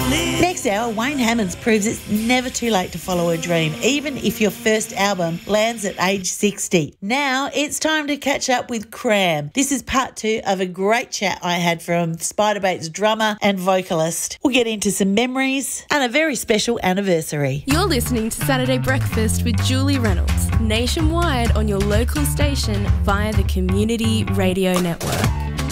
Next hour, Wayne Hammonds proves it's never too late to follow a dream, even if your first album lands at age 60. Now it's time to catch up with Cram. This is part 2 of a great chat I had from Spiderbait's drummer and vocalist. We'll get into some memories and a very special anniversary. You're listening to Saturday Breakfast with Julie Reynolds, nationwide on your local station via the Community Radio Network.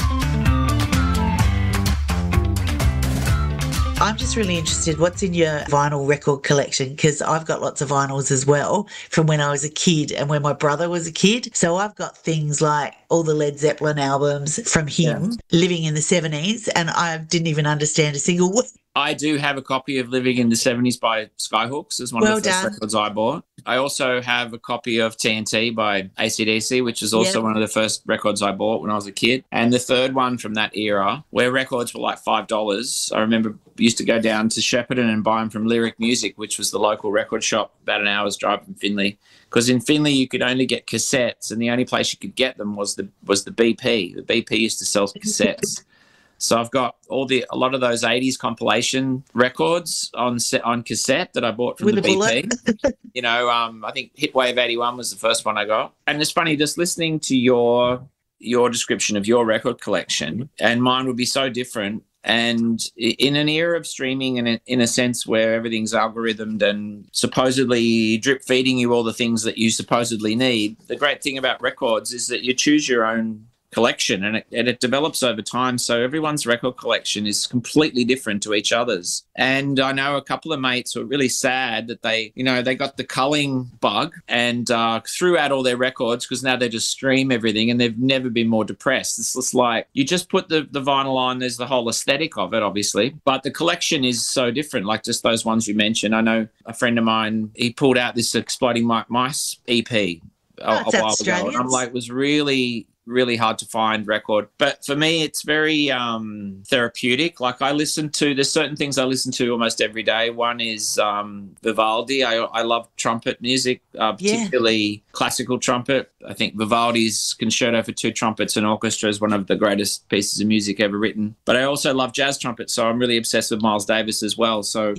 I'm just really interested, what's in your vinyl record collection? Because I've got lots of vinyls as well from when I was a kid and when my brother was a kid. So I've got things like all the Led Zeppelin albums from him, living in the 70s, and I didn't even understand a single word. I do have a copy of Living in the 70s by Skyhooks as one of the first records I bought. I also have a copy of TNT by AC/DC, which is also one of the first records I bought when I was a kid. And the third one from that era, where records were like $5, I remember used to go down to Shepparton and buy them from Lyric Music, which was the local record shop about an hour's drive from Finley. Because in Finley you could only get cassettes, and the only place you could get them was the BP. The BP used to sell cassettes. So I've got a lot of those 80s compilation records on cassette that I bought from the BP. You know, I think Hitwave 81 was the first one I got. And it's funny, just listening to your description of your record collection, and mine would be so different. And in an era of streaming and in a sense where everything's algorithmed and supposedly drip feeding you all the things that you supposedly need, the great thing about records is that you choose your own collection, and it develops over time. So everyone's record collection is completely different to each other's. And I know a couple of mates who are really sad that they got the culling bug and threw out all their records because now they just stream everything, and they've never been more depressed. It's just like you just put the vinyl on, there's the whole aesthetic of it, obviously, but the collection is so different, like just those ones you mentioned. I know a friend of mine, he pulled out this Exploding Mike Mice EP a while ago, and I'm like, it was really hard to find record. But for me, it's very therapeutic. Like there's certain things I listen to almost every day. One is Vivaldi. I love trumpet music, particularly classical trumpet. I think Vivaldi's Concerto for Two Trumpets and Orchestra is one of the greatest pieces of music ever written. But I also love jazz trumpet, so I'm really obsessed with Miles Davis as well. So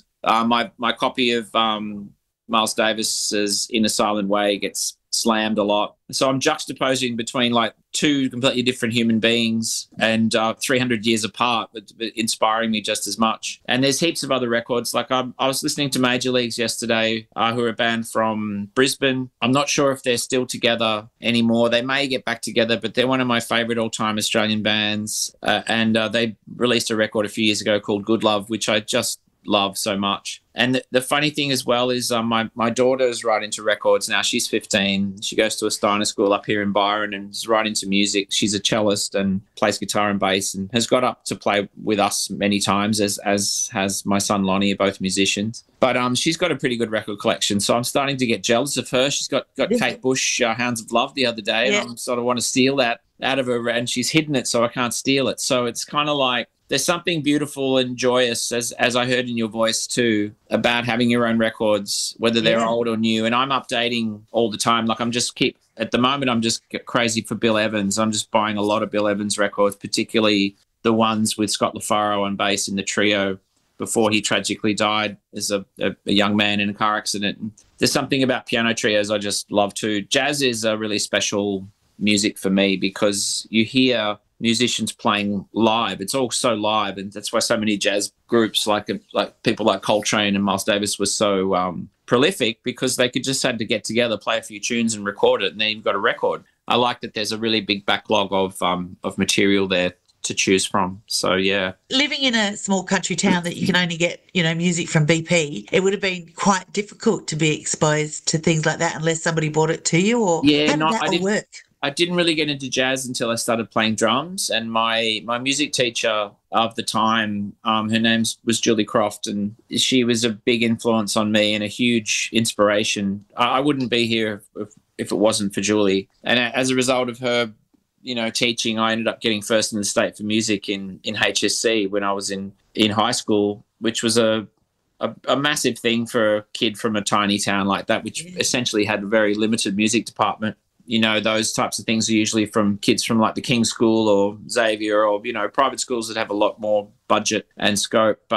my copy of Miles Davis's In a Silent Way gets slammed a lot. So I'm juxtaposing between like two completely different human beings and 300 years apart, but inspiring me just as much. And there's heaps of other records. Like I was listening to Major Leagues yesterday, who are a band from Brisbane. I'm not sure if they're still together anymore. They may get back together, but they're one of my favourite all-time Australian bands. And they released a record a few years ago called Good Love, which I just love so much. And the funny thing as well is my daughter's right into records now. She's 15. She goes to a Steiner school up here in Byron and is right into music. She's a cellist and plays guitar and bass and has got up to play with us many times, as has my son Lonnie, are both musicians. But she's got a pretty good record collection, so I'm starting to get jealous of her. She's got Kate Bush, Hounds of Love the other day, and I sort of want to steal that out of her, and she's hidden it so I can't steal it. So it's kind of like there's something beautiful and joyous, as I heard in your voice too, about having your own records, whether they're old or new. And I'm updating all the time. Like at the moment, I'm just crazy for Bill Evans. I'm just buying a lot of Bill Evans records, particularly the ones with Scott LaFaro on bass in the trio before he tragically died as a young man in a car accident. And there's something about piano trios I just love too. Jazz is a really special music for me because you hear musicians playing live. It's all so live, and that's why so many jazz groups like people like Coltrane and Miles Davis were so prolific, because they had to get together, play a few tunes and record it, and then you've got a record. I like that there's a really big backlog of material there to choose from. So, yeah. Living in a small country town that you can only get, music from BP, it would have been quite difficult to be exposed to things like that unless somebody brought it to you, or how did that all work? I didn't really get into jazz until I started playing drums, and my music teacher of the time, her name was Julie Croft, and she was a big influence on me and a huge inspiration. I wouldn't be here if it wasn't for Julie. And as a result of her, teaching, I ended up getting first in the state for music in HSC when I was in high school, which was a massive thing for a kid from a tiny town like that, which essentially had a very limited music department. Those types of things are usually from kids from like the King's School or Xavier or, private schools that have a lot more budget and scope. But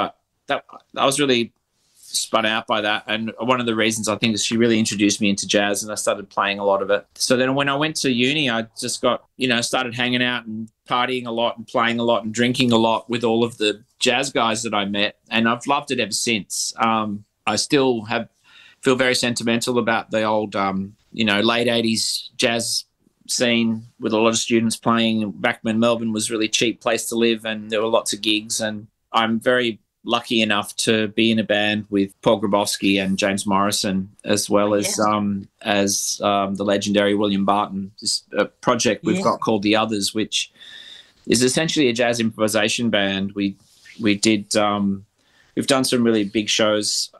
I was really spun out by that. And one of the reasons I think is she really introduced me into jazz, and I started playing a lot of it. So then when I went to uni, I just got, started hanging out and partying a lot and playing a lot and drinking a lot with all of the jazz guys that I met. And I've loved it ever since. I still feel very sentimental about the old, late 80s jazz scene with a lot of students playing back when Melbourne was a really cheap place to live and there were lots of gigs. And I'm very lucky enough to be in a band with Paul Grabowski and James Morrison, as well as the legendary William Barton. This project we've got called The Others, which is essentially a jazz improvisation band. We've done some really big shows.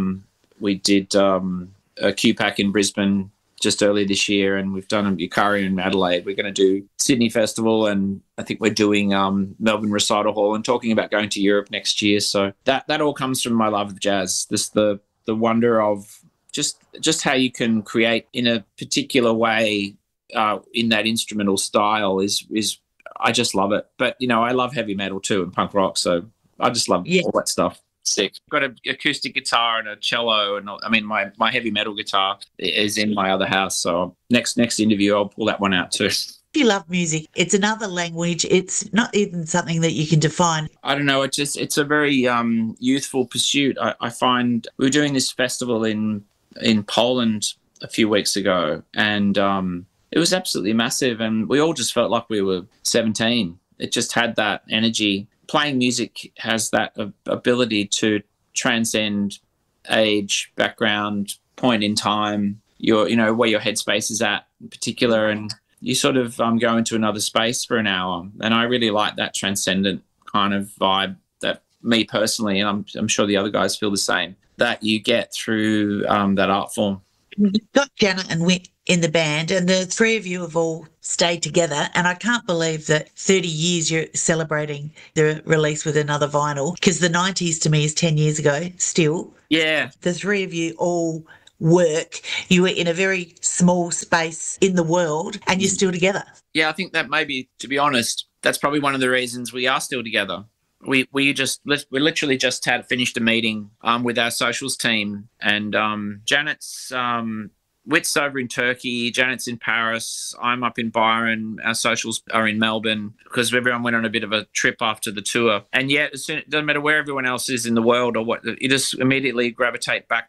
We did a QPAC in Brisbane just earlier this year, and we've done a Yukari in Adelaide. We're going to do Sydney Festival, and I think we're doing Melbourne Recital Hall, and talking about going to Europe next year. So that all comes from my love of jazz. The wonder of just how you can create in a particular way in that instrumental style is I just love it. But I love heavy metal too and punk rock, so I just love all that stuff. Sick. Got an acoustic guitar and a cello, and my heavy metal guitar is in my other house. So next interview, I'll pull that one out too. If you love music, it's another language. It's not even something that you can define. I don't know. It's a very youthful pursuit. I find we were doing this festival in Poland a few weeks ago, and it was absolutely massive, and we all just felt like we were 17. It just had that energy. Playing music has that ability to transcend age, background, point in time, where your headspace is at in particular, and you sort of go into another space for an hour. And I really like that transcendent kind of vibe that me personally, and I'm sure the other guys feel the same, that you get through that art form. You've got Janet and Whit in the band, and the three of you have all stayed together, and I can't believe that 30 years you're celebrating the release with another vinyl, because the 90s to me is 10 years ago still. Yeah. The three of you all work. You were in a very small space in the world, and you're still together. Yeah, I think that maybe, to be honest, that's probably one of the reasons we are still together. We literally just had finished a meeting with our socials team, and Janet's Whit's over in Turkey, Janet's in Paris, I'm up in Byron, our socials are in Melbourne, because everyone went on a bit of a trip after the tour. And yet, it doesn't matter where everyone else is in the world or what, you just immediately gravitate back